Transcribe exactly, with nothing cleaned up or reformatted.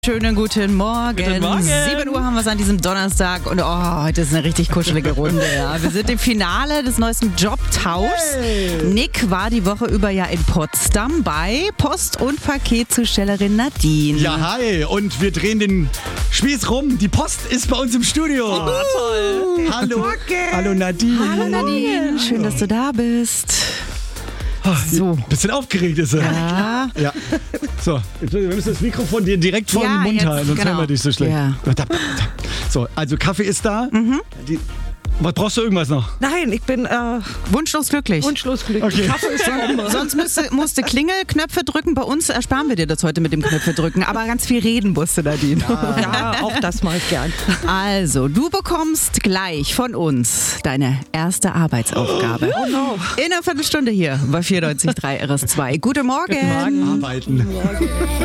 Schönen guten Morgen. Guten Morgen. sieben Uhr haben wir es an diesem Donnerstag und oh, heute ist eine richtig kuschelige Runde. Ja. Wir sind im Finale des neuesten Jobtauschs. Hey. Nick war die Woche über ja in Potsdam bei Post- und Paketzustellerin Nadine. Ja, hi. Und wir drehen den Spieß rum. Die Post ist bei uns im Studio. Oh, toll. Hallo. Hallo Nadine. Hallo Nadine, schön, dass du da bist. So. Bisschen aufgeregt ist er. Ja. Ja. So, jetzt, wir müssen das Mikrofon dir direkt vor Ja, den Mund jetzt, halten, sonst genau. hören wir dich so schlecht. Ja. So, also Kaffee ist da. Mhm. Die, was brauchst du irgendwas noch? Nein, ich bin äh, Wunschlos glücklich. wunschlos glücklich. Okay. Kaffee ist gekommen. Sonst musste, musste Klingelknöpfe drücken. Bei uns ersparen wir dir das heute mit dem Knöpfe drücken. Aber ganz viel reden musste Nadine. Ja, auch das mache ich gern. Also, du bekommst gleich von uns deine erste Arbeitsaufgabe. Oh no. In einer Viertelstunde hier bei vierundneunzig Komma drei R S zwei. Guten Morgen. Arbeiten.